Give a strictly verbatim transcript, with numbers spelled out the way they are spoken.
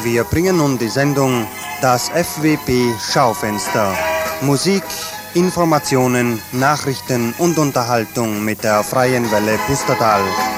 Wir bringen nun die Sendung Das F W P Schaufenster. Musik, Informationen, Nachrichten und Unterhaltung mit der Freien Welle Pustertal.